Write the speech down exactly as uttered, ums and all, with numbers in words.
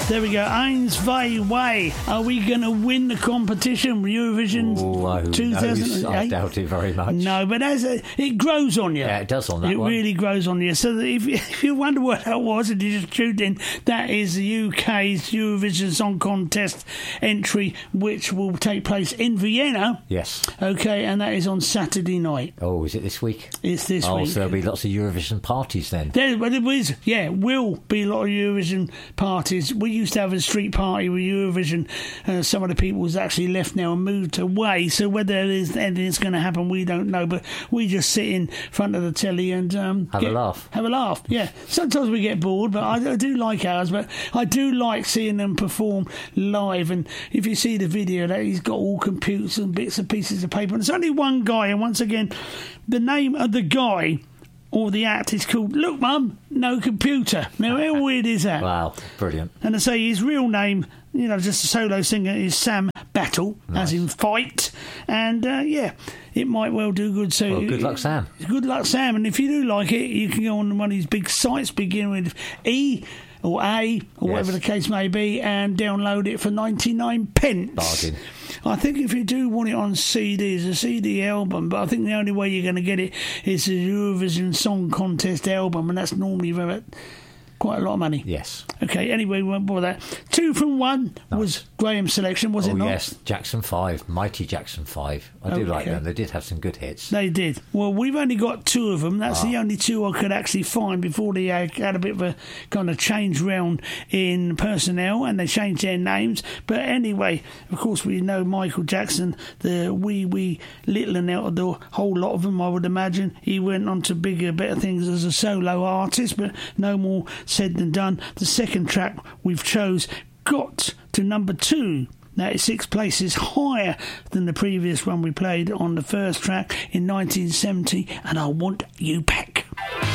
There we go. Ains Vai Way. Are we going to win the competition? Eurovision oh, two thousand eight? I doubt it very much. No, but as a, it grows on you. Yeah, it does on that it one. It really grows on you. So that if, if you wonder what that was and you just tuned in, that is the U K's Eurovision Song Contest entry, which will take place in Vienna. Yes. Okay, and that is on Saturday night. Oh, is it this week? It's this oh, week. Oh, so there'll be lots of Eurovision parties then. There, well, it was, yeah, will be a lot of Eurovision parties. We used to have a street party with Eurovision. Uh, some of the people has actually left now and moved away. So whether there's anything's going to happen, we don't know. But we just sit in front of the telly and um, have get, a laugh. Have a laugh. Yeah. Sometimes we get bored, but I, I do like ours. But I do like seeing them perform live. And if you see the video, that he's got all computers and bits and pieces of paper. And there's only one guy. And once again, the name of the guy or the act is called Look Mum, No Computer. Now, how weird is that? Wow, brilliant. And I say his real name, you know, just a solo singer, is Sam Battle, nice. as in fight. And, uh, yeah, it might well do good. So well, good luck, Sam. Good luck, Sam. And if you do like it, you can go on one of these big sites, beginning with E or A, or yes. whatever the case may be, and download it for ninety-nine pence. Bargain. I think if you do want it on C D, it's a C D album, but I think the only way you're going to get it is the Eurovision Song Contest album, and that's normally very, quite a lot of money. Yes. Okay, anyway, we won't bother that. Two from one nice. was Graham's selection, was oh, it not? Oh, yes, Jackson five, Mighty Jackson five. I do okay. like them. They did have some good hits. They did. Well, we've only got two of them. That's ah. the only two I could actually find before they had a bit of a kind of change round in personnel, and they changed their names. But anyway, of course, we know Michael Jackson, the wee, wee little and out of the whole lot of them, I would imagine. He went on to bigger, better things as a solo artist, but no more said than done. The second track we've chose got to number two. That is six places higher than the previous one we played on the first track in nineteen seventy, and I Want You Back.